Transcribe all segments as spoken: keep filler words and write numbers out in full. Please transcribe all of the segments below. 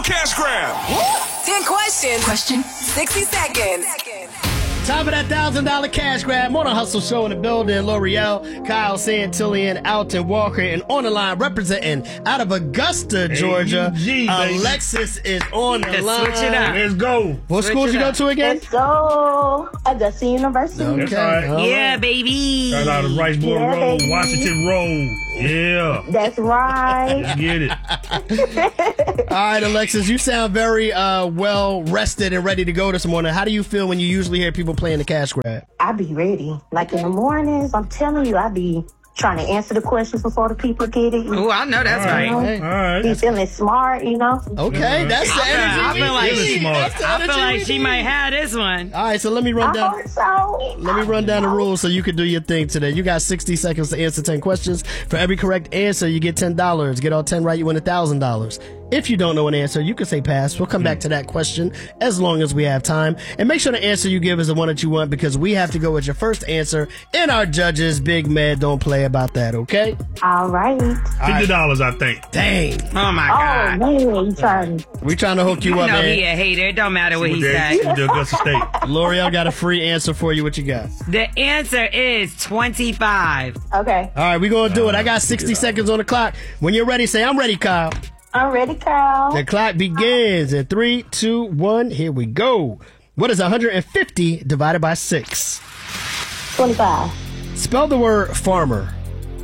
Hustle Cash Grab. ten questions. Question. sixty seconds. Time for that one thousand dollars cash grab. More than Hustle Show in the building. L'Oreal, Kyle Santillian, Alton Walker, and on the line representing out of Augusta, Georgia, A U G, Alexis is on the Let's line. switch it up. Let's go. What Switch school did it you go up. to again? Let's go. Augusta University. Okay. That's all right. all Yeah, right. baby. Shout out to Rice Bowl Yeah, Road, baby. Washington Road. Yeah. That's right. Let's get it. All right, Alexis, you sound very uh, well rested and ready to go this morning. How do you feel when you usually hear people playing the cash grab? I be ready. Like in the mornings, I'm telling you, I be trying to answer the questions before the people get it. Oh, I know that's All right. right. All right. Be feeling smart, you know. Okay, that's the I feel- energy. I we feel like need. she- That's the I feel energy like we she need. might have this one. All right, so let me run I down. hope so. Let me run down the rules so you can do your thing today. You got sixty seconds to answer ten questions. For every correct answer, you get ten dollars. Get all ten right, you win one thousand dollars. If you don't know an answer, you can say pass. We'll come back to that question as long as we have time. And make sure the answer you give is the one that you want because we have to go with your first answer. And our judges, Big Mad, don't play about that, okay? All right. Fifty dollars, I think. Dang. Oh my Oh, God. man, you trying. We trying to hook you You up, know man. he a hater. It don't matter what he With that- said. with the Augusta State. L'Oreal got a free answer for you. What you got? The answer is twenty-five. Okay. All right, we going to do it. I got sixty seconds on the clock. When you're ready, say, I'm ready, Kyle. I'm ready, Kyle. The clock begins in three, two, one. Here we go. What is one hundred fifty divided by six? twenty-five. Spell the word farmer.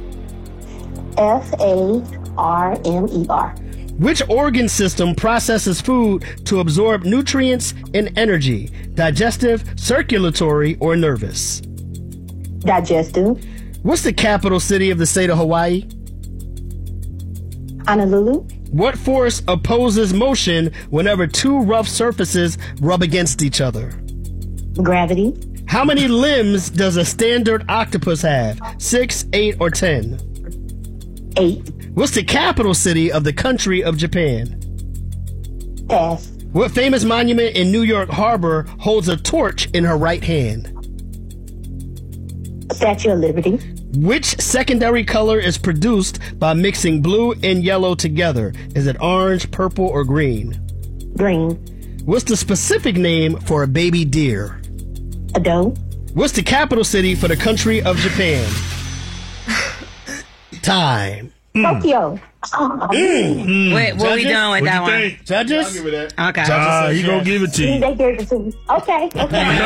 F A R M E R. Which organ system processes food to absorb nutrients and energy? Digestive, circulatory, or nervous? Digestive. What's the capital city of the state of Hawaii? Honolulu. What force opposes motion whenever two rough surfaces rub against each other? Gravity. How many limbs does a standard octopus have? Six, eight, or ten? Eight. What's the capital city of the country of Japan? Pass. What famous monument in New York Harbor holds a torch in her right hand? Statue of Liberty. Which secondary color is produced by mixing blue and yellow together? Is it orange, purple, or green? Green. What's the specific name for a baby deer? A doe. What's the capital city for the country of Japan? Time. Tokyo. Oh, Wait, what we Judges? doing with What that you one? think? Judges? Okay. Ah, he gonna give it to you. they gave it to me. Okay. Okay.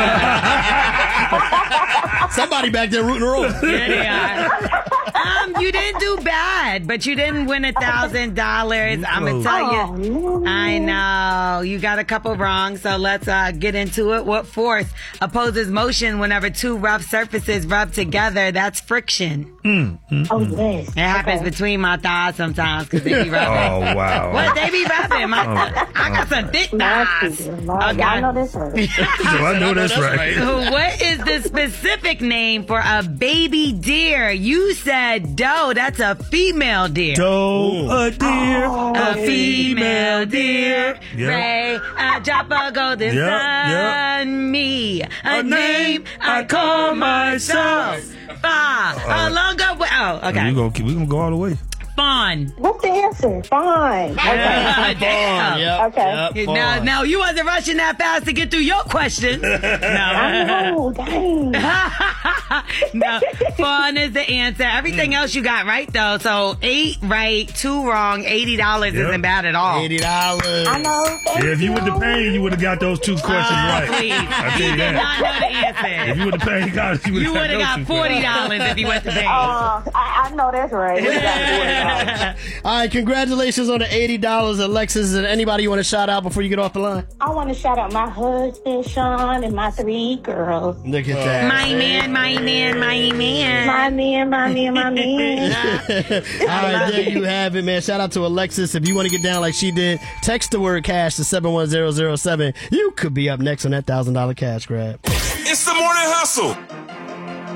Somebody back there rooting her on. Yeah, they are. Um, you didn't do bad, but you didn't win a thousand dollars. I'm gonna tell Oh, you. man. I know you got a couple wrong, so let's uh, get into it. What force opposes motion whenever two rough surfaces rub together? That's friction. Oh, yes. It happens Okay. between my thighs sometimes because they be Oh, rubbing. wow. What they be rubbing? My, I got some thick thighs. Nasty. Lord, y'all know this one. So I know that's right. What is the specific name for a baby deer? You said doe. That's a female deer. Doe, a deer, A female deer. Yeah. Ray, I drop a golden Yeah, sun. yeah. Me, a name I call myself. Five, a longer way. Oh, We okay. gonna keep- we gonna go all the way. Fawn. What's the answer? Fine. Okay. Damn. Yep, Okay. yep, Now, fine. now you wasn't rushing that fast to get through your question. I No. know. Dang. No, fawn is the answer. Everything else you got right though. So eight right, two wrong. Eighty dollars Yep. isn't bad at all. eighty dollars. I know. Thank Yeah, if you would have paid, you would have got those two questions Oh, right. please. I tell He you did that. not know the If answer. you would have paid, guys, you would You would have got forty dollars if you went to pay. Uh, I, I know that's right. We got forty dollars. All right, congratulations on the eighty dollars, Alexis. Is there anybody you want to shout out before you get off the line? I want to shout out my husband, Sean, and my three girls. Look at that. My man, my man, my man. My man, my man, my man. All right, there you have it, man. Shout out to Alexis. If you want to get down like she did, text the word cash to seven one zero zero seven. You could be up next on that one thousand dollars cash grab. It's the Morning Hustle.